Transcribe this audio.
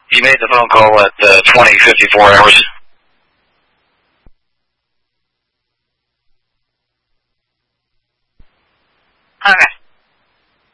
You made the phone call at 20:54 hours.